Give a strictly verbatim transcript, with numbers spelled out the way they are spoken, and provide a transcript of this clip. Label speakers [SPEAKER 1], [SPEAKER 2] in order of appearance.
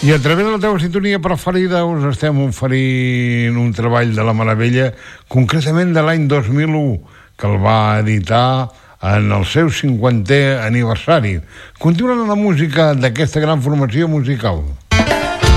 [SPEAKER 1] I a través de la teva sintonia preferida us estem oferint un treball de la Meravella, concretament de l'any dos mil u, que el va editar en el seu cinquantè aniversari. Continuant amb la música d'aquesta gran formació musical.